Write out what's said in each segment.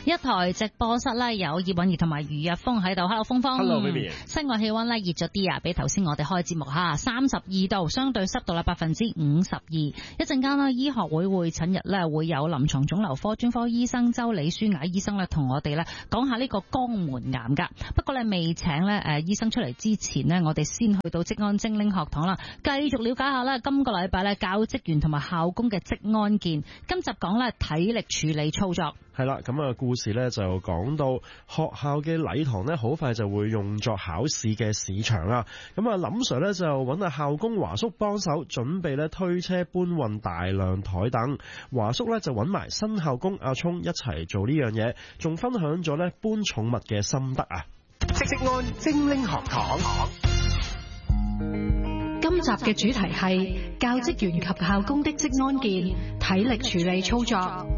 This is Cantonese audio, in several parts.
一台直播室咧有葉韻儀同埋余日峰喺度。 Hello 峰峰。 Hello Baby。 室外氣溫咧熱咗啲啊，比頭先我哋開節目32度，相對濕度啦52%。一陣間咧醫學會會診日咧會有臨床腫瘤科專科醫生周李舒雅醫生咧同我哋咧講下呢個肛門癌噶。不過咧未請咧醫生出嚟之前呢，我哋先去到職安精靈學堂啦，繼續了解下咧今個禮拜咧教職員同埋校工嘅職安健。今集講咧體力處理操作。 係啦，咁啊故事咧就講到學校嘅禮堂咧，好快就會用作考試嘅試場啦。咁啊，林 Sir 咧就揾阿校工華叔幫手，準備咧推車搬運大量台凳。華叔咧就揾埋新校工阿聰一齊做呢樣嘢，仲分享咗咧搬寵物嘅心得啊！ 職安精靈學堂。 今集嘅主題係教職員及校工的職安健體力處理操作。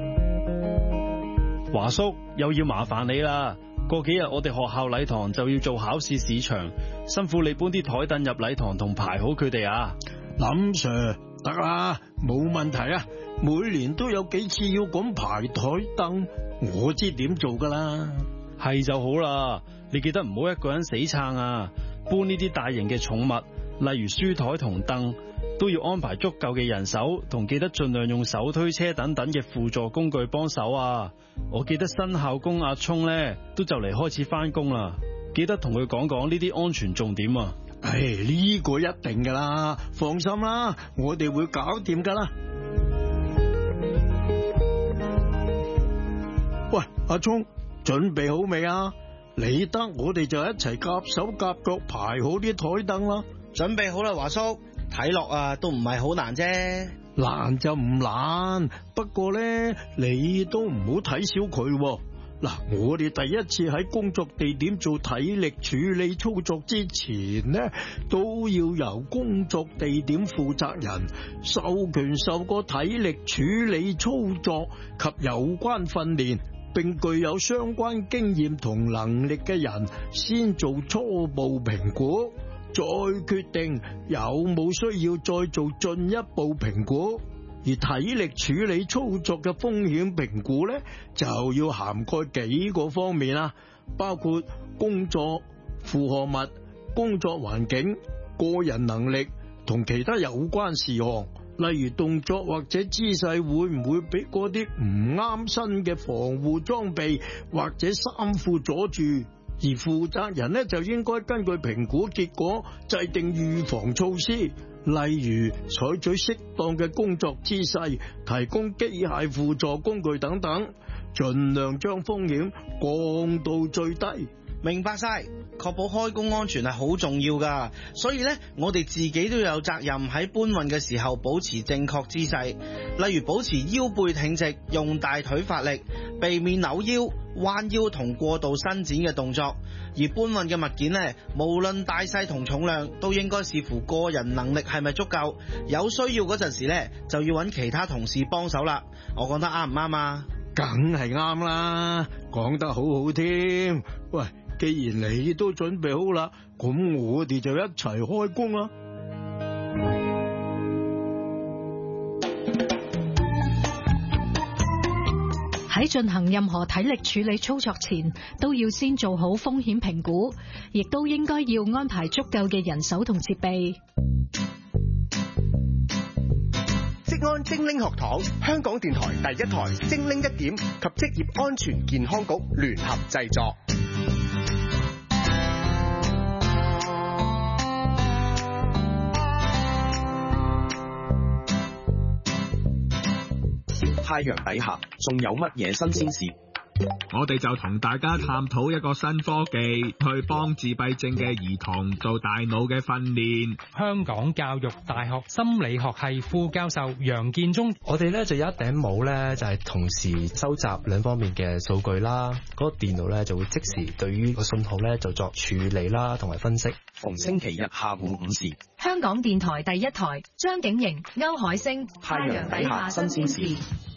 華叔又要麻煩你啦，過幾日我哋學校禮堂就要做考試試場，辛苦你搬啲台凳入禮堂同排好佢哋啊。 林 Sir 得啦，冇問題啊，每年都有幾次要咁排台凳，我知點做噶啦。 係就好啦，你記得唔好一個人死撐啊，搬呢啲大型嘅寵物，例如書台同凳，都要安排足夠嘅人手，同記得盡量用手推車等等嘅輔助工具幫手啊。我記得新校工阿聰呢，都就嚟開始翻工啦，記得同佢講講呢啲安全重點啊。 唉，呢個一定噶啦，放心啦，我哋會搞掂噶啦。喂，阿聰，準備好未啊？你得我哋就一齊夾手夾腳排好啲台凳啦。 準備好啦，華叔，睇落啊都唔係好難啫。 難就唔難，不過咧你都唔好睇小佢喎。嗱，我哋第一次喺工作地點做體力處理操作之前呢，都要由工作地點負責人授權受過體力處理操作及有關訓練，並具有相關經驗同能力嘅人先做初步評估，再決定有冇需要再做進一步評估。而體力處理操作嘅風險評估呢，就要涵蓋幾個方面啦，包括工作負荷物、工作環境、個人能力同其他有關事項，例如動作或者姿勢會唔會俾嗰啲唔啱身嘅防護裝備或者衫褲阻住。而負責人呢，就應該根據評估結果制定預防措施，例如採取適當嘅工作姿勢，提供機械輔助工具等等，盡量將風險降到最低。 明白晒，確保開工安全係好重要噶，所以呢，我哋自己都有責任喺搬運嘅時候保持正確姿勢，例如保持腰背挺直，用大腿發力，避免扭腰、彎腰同過度伸展嘅動作。而搬運嘅物件呢，無論大細同重量，都應該視乎個人能力係咪足夠，有需要嗰陣時呢，就要揾其他同事幫手啦。我講得啱唔啱啊？ 梗係啱啦，講得好好添。喂，既然你都準備好啦，咁我哋就一齊開工啦。 喺進行任何體力處理操作前，都要先做好風險評估，亦都應該要安排足夠嘅人手同設備。 職安精靈學堂，香港電台第一台精靈一點及職業安全健康局聯合製作。 太陽底下仲有乜嘢新鮮事？ 我哋就同大家探討一個新科技，去幫自閉症嘅兒童做大腦嘅訓練。 香港教育大學心理學系副教授楊建忠， 我哋咧就有一頂帽咧，就係同時收集兩方面嘅數據啦。嗰個電腦咧就會即時對於個信號咧就作處理啦，同埋分析。 逢星期日下午5時， 香港電台第一台，張景瑩、歐海星， 太陽底下新鮮事。